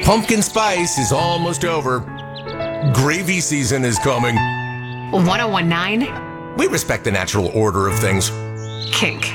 Pumpkin spice is almost over. Gravy season is coming. 1019 We respect the natural order of things. Kink.